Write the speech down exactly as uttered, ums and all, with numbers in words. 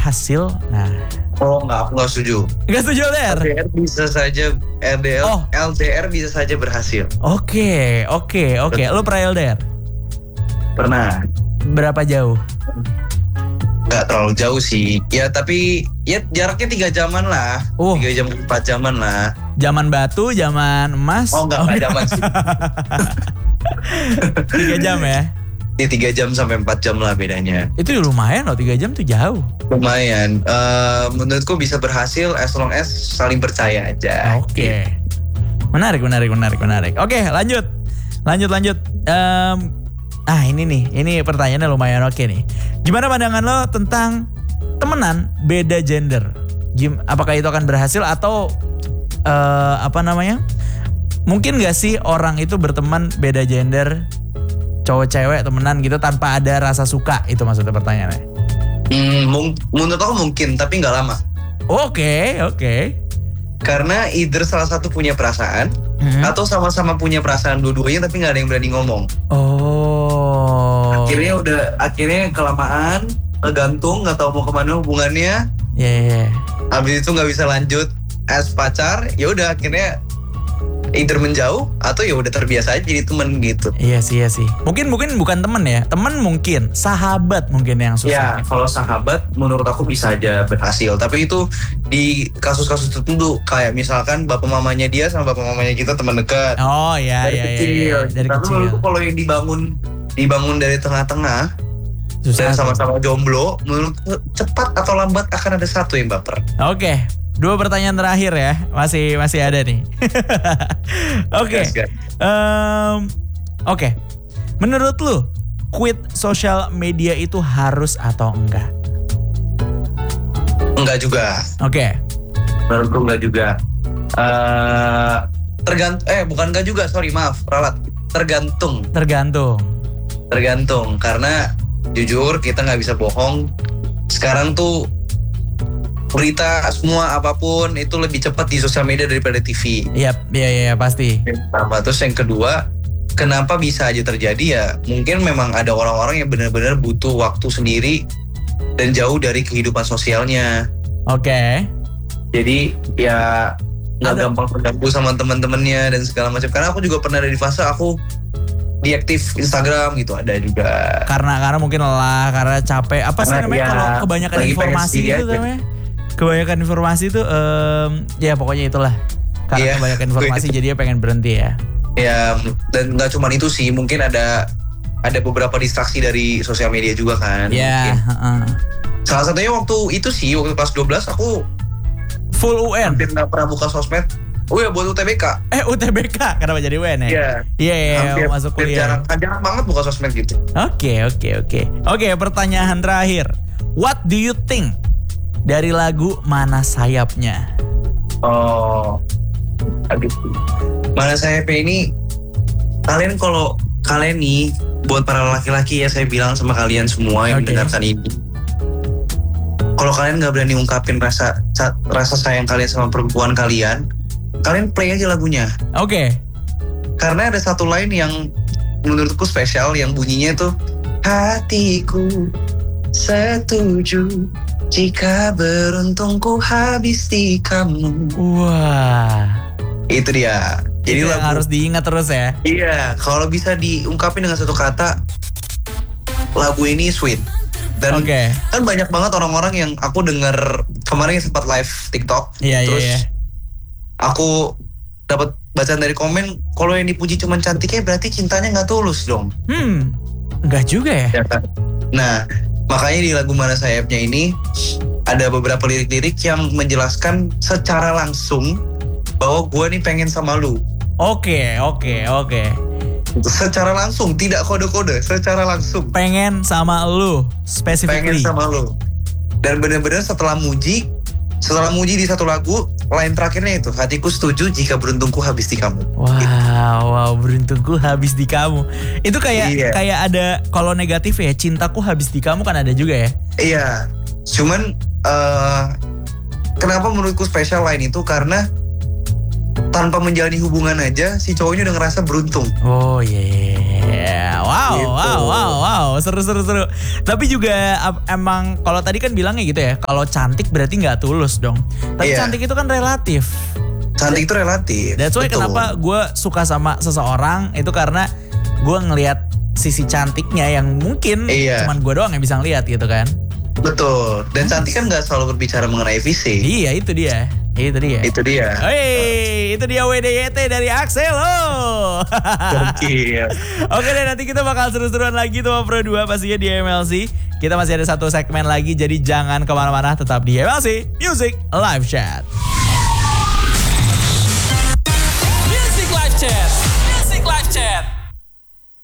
berhasil. Nah. Oh enggak, aku enggak setuju. Enggak setuju L D R? L D R bisa saja L D R, oh. L D R bisa saja berhasil. Oke, oke, oke. Lu pernah L D R? Pernah. Berapa jauh? Enggak terlalu jauh sih. Ya tapi ya jaraknya tiga jaman lah. Uh. Tiga jam empat jaman lah. Zaman batu, zaman emas. Oh enggak, enggak jaman sih. Tiga jam ya? Di tiga jam sampai empat jam lah bedanya. Itu lumayan loh, tiga jam tuh jauh. Lumayan. Uh, menurutku bisa berhasil as long as saling percaya aja. Oke. Okay. Menarik, menarik, menarik, menarik. Oke, okay, lanjut. Lanjut, lanjut. Um, ah ini nih, ini pertanyaannya lumayan oke okay nih. Gimana pandangan lo tentang temenan beda gender? Gim, apakah itu akan berhasil atau uh, apa namanya? Mungkin gak sih orang itu berteman beda gender, cowok cewek temenan gitu tanpa ada rasa suka? Itu maksudnya pertanyaannya. Hmm, mung- menurut aku mungkin, tapi nggak lama. Oke, okay, oke. Okay. Karena either salah satu punya perasaan, hmm. atau sama-sama punya perasaan dua-duanya tapi nggak ada yang berani ngomong. Oh. Akhirnya udah, akhirnya kelamaan, gantung, nggak tahu mau kemana hubungannya. Iya. Yeah, yeah. Habis itu nggak bisa lanjut as pacar, ya udah akhirnya either menjauh atau ya udah terbiasa aja jadi temen gitu. Iya sih, iya sih. Mungkin mungkin bukan temen ya, temen mungkin, sahabat mungkin yang susah. Ya, kalau sahabat menurut aku bisa aja berhasil. Tapi itu di kasus-kasus tertentu, kayak misalkan bapak mamanya dia sama bapak mamanya kita teman dekat. Oh iya, dari iya, kecil. iya, iya. Dari Tapi kecil. menurutku kalau yang dibangun dibangun dari tengah-tengah, susah, dan sama-sama jomblo, menurutku cepat atau lambat akan ada satu yang baper. Oke. Okay. Dua pertanyaan terakhir ya, masih masih ada nih. Oke, okay. um, oke. Okay. Menurut lu, quit social media itu harus atau enggak? Enggak juga. Oke. Okay. Menurutku enggak juga. Uh, tergantung, eh bukan enggak juga, sorry maaf, ralat. Tergantung. Tergantung. Tergantung, karena jujur kita nggak bisa bohong. Sekarang tuh berita semua apapun itu lebih cepat di sosial media daripada T V. Iya, iya, iya pasti. Pertama, terus yang kedua, kenapa bisa aja terjadi ya? Mungkin memang ada orang-orang yang benar-benar butuh waktu sendiri dan jauh dari kehidupan sosialnya. Oke. Okay. Jadi ya nggak gampang terganggu sama teman-temannya dan segala macam. Karena aku juga pernah ada di fase aku diaktif Instagram gitu, ada juga. Karena karena mungkin lelah, karena capek. Apa sih namanya ya, kalau kebanyakan informasi gitu namanya? Kebanyakan informasi tuh, um, ya pokoknya itulah. Karena yeah, kebanyakan informasi jadinya pengen berhenti ya. Ya, dan nggak cuma itu sih, mungkin ada ada beberapa distraksi dari sosial media juga kan. Iya. Yeah, uh. Salah satunya waktu itu sih, waktu kelas dua belas aku full U N. Hampir nggak pernah buka sosmed. Oh ya buat U T B K. Eh U T B K, kenapa jadi U N ya? Iya. Iya, yeah, masuk kuliah. Jarang, jarang banget buka sosmed gitu. Oke, okay, oke, okay, oke. Okay. Oke, okay, pertanyaan terakhir. What do you think dari lagu Mana Sayapnya? Oh, gitu. Mana Sayapnya ini, kalian kalau kalian nih, buat para laki-laki ya saya bilang sama kalian semua yang okay. mendengarkan ini, kalau kalian nggak berani ungkapin rasa rasa sayang kalian sama perempuan kalian, kalian play aja lagunya. Oke. Okay. Karena ada satu line yang menurutku spesial yang bunyinya tuh, hatiku setuju jika beruntung ku habis di kamu. Wah. Itu dia. Jadi itu yang harus diingat terus ya. Iya, kalau bisa diungkapin dengan satu kata, lagu ini sweet. Dan okay. kan banyak banget orang-orang yang aku denger kemarin sempat live TikTok. Iya, terus iya, iya. Aku dapat bacaan dari komen, kalau yang dipuji cuma cantiknya berarti cintanya nggak tulus dong. Hmm, nggak juga ya. Ya kan? Nah, makanya di lagu Mana Sayapnya ini ada beberapa lirik-lirik yang menjelaskan secara langsung bahwa gue nih pengen sama lu. Oke, oke, oke. Secara langsung, tidak kode-kode, secara langsung. Pengen sama lu, specifically. Pengen sama lu. Dan benar-benar setelah muji, setelah muji di satu lagu, line terakhirnya itu, hatiku setuju jika beruntungku habis di kamu. Wow, gitu. wow, beruntungku habis di kamu. Itu kayak iya. kayak ada, kalau negatif ya, cintaku habis di kamu kan ada juga ya. Iya, cuman uh, kenapa menurutku spesial line itu karena tanpa menjalani hubungan aja si cowoknya udah ngerasa beruntung. Oh iya, yeah. Yeah, wow, Gitu. wow, wow, wow, seru, seru, seru. Tapi juga ap- emang kalau tadi kan bilangnya gitu ya, kalau cantik berarti nggak tulus dong. Tapi Iya. cantik itu kan relatif. Cantik itu relatif. That's why betul. kenapa gue suka sama seseorang itu karena gue ngelihat sisi cantiknya yang mungkin Iya. cuman gue doang yang bisa ngeliat gitu kan. Betul. Dan cantik kan nggak selalu berbicara mengenai fisik. Iya itu dia, itu dia. Itu dia. Hei, itu dia W D Y T dari Axel loh. Gokil. Oke deh, nanti kita bakal seru-seruan lagi tuh sama Pro dua pastinya di M L C. Kita masih ada satu segmen lagi, jadi jangan kemana-mana, tetap di M L C Music Live Chat. Music Live Chat. Music Live Chat.